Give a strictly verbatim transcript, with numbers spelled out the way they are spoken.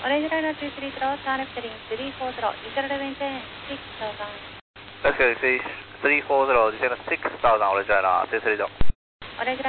Orange Liner two three zero, turn left heading three four zero, descend descend six thousand. Let's go, three four zero, descend six thousand, Orange Liner two three zero. Orange